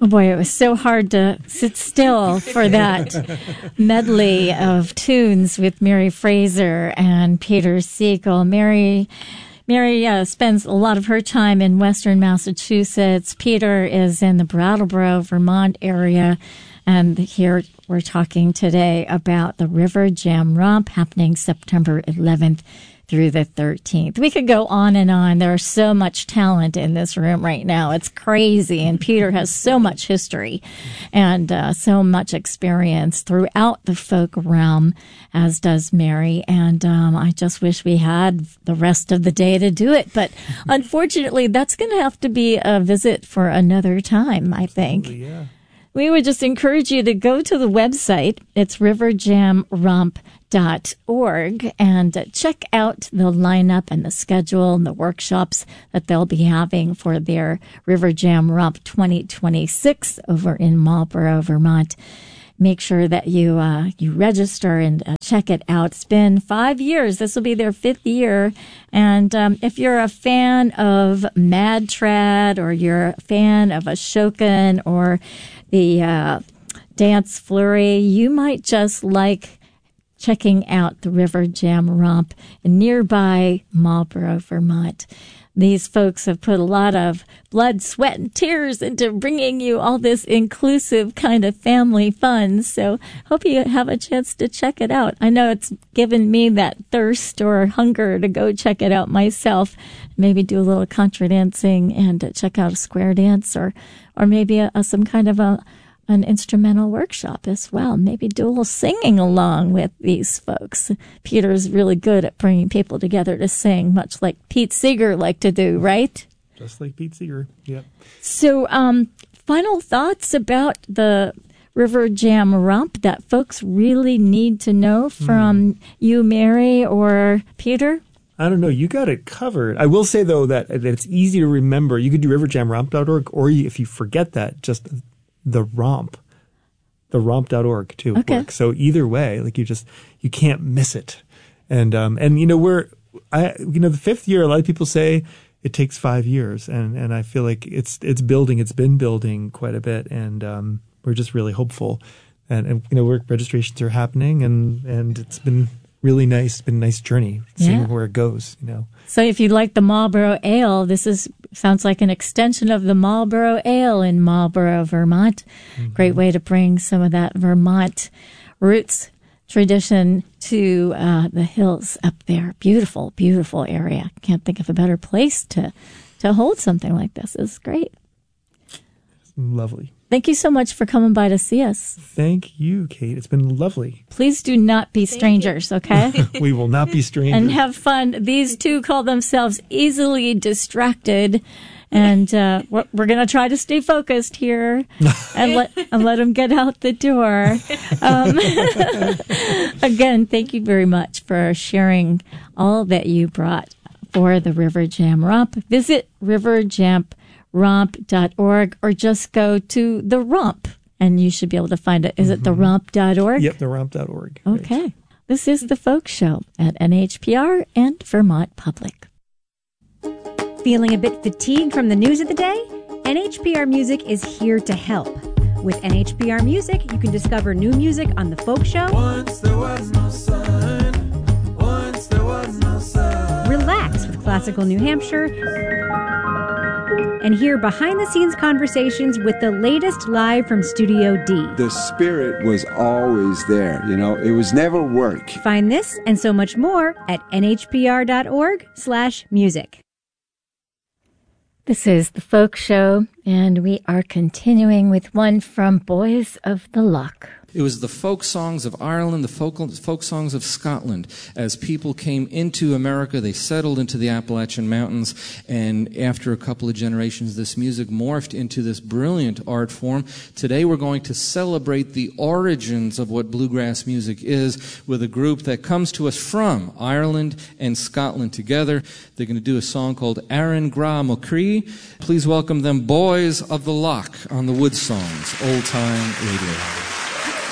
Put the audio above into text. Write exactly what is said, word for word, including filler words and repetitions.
Oh boy, it was so hard to sit still for that medley of tunes with Mary Fraser and Peter Siegel. Mary Mary uh, spends a lot of her time in Western Massachusetts. Peter is in the Brattleboro, Vermont area. And here we're talking today about the River Jam Romp happening September eleventh through the thirteenth. We could go on and on. There's so much talent in this room right now. It's crazy. And Peter has so much history and uh, so much experience throughout the folk realm, as does Mary. And um, I just wish we had the rest of the day to do it. But unfortunately, that's going to have to be a visit for another time, I think. Absolutely, yeah. We would just encourage you to go to the website. It's river jam romp dot org and check out the lineup and the schedule and the workshops that they'll be having for their River Jam Romp twenty twenty-six over in Marlborough, Vermont. Make sure that you uh, you register and uh, check it out. It's been five years. This will be their fifth year. And um, if you're a fan of Mad Trad or you're a fan of Ashokan or the uh, Dance Flurry, you might just like checking out the River Jam Romp in nearby Marlborough, Vermont. These folks have put a lot of blood, sweat, and tears into bringing you all this inclusive kind of family fun. So hope you have a chance to check it out. I know it's given me that thirst or hunger to go check it out myself. Maybe do a little contra dancing and check out a square dance or, or maybe a, a, some kind of a an instrumental workshop as well. Maybe do a little singing along with these folks. Peter's really good at bringing people together to sing, much like Pete Seeger liked to do, right? Just like Pete Seeger, yep. So, um, final thoughts about the River Jam Romp that folks really need to know from mm. you, Mary, or Peter? I don't know. You got it covered. I will say, though, that, that it's easy to remember. You could do river jam romp dot org, or you, if you forget that, just the romp, the romp dot org too okay. works. So either way, like you just, you can't miss it. And, um, and you know, we're, I, you know, the fifth year, a lot of people say it takes five years and, and I feel like it's, it's building, it's been building quite a bit. And, um, we're just really hopeful and, and, you know, work registrations are happening and, and it's been really nice. It's been a nice journey seeing yeah. where it goes, you know. So if you like the Marlborough Ale, this is sounds like an extension of the Marlborough Ale in Marlborough, Vermont. Mm-hmm. Great way to bring some of that Vermont roots tradition to uh, the hills up there. Beautiful, beautiful area. Can't think of a better place to, to hold something like this. It's great. Lovely. Thank you so much for coming by to see us. Thank you, Kate. It's been lovely. Please do not be strangers, okay? We will not be strangers. And have fun. These two call themselves easily distracted. And uh, we're, we're going to try to stay focused here and let, and let them get out the door. Um, again, thank you very much for sharing all that you brought for the River Jam Romp. Visit river jam romp dot org or just go to the Romp and you should be able to find it. Is mm-hmm. it the romp dot org? Yep, the romp dot org. Okay. Right. This is The Folk Show at N H P R and Vermont Public. Feeling a bit fatigued from the news of the day? N H P R Music is here to help. With N H P R Music, you can discover new music on The Folk Show. Once there was no sun. Once there was no sun. Relax with classical New Hampshire. And hear behind-the-scenes conversations with the latest live from Studio D. The spirit was always there, you know. It was never work. Find this and so much more at N H P R dot org slash music. This is The Folk Show, and we are continuing with one from Boys of the Loch. It was the folk songs of Ireland, the folk, folk songs of Scotland. As people came into America, they settled into the Appalachian Mountains, and after a couple of generations, this music morphed into this brilliant art form. Today we're going to celebrate the origins of what bluegrass music is with a group that comes to us from Ireland and Scotland together. They're going to do a song called Aaron Gra Mocree. Please welcome them, Boys of the Loch, on the Wood Songs, Old Time Radio.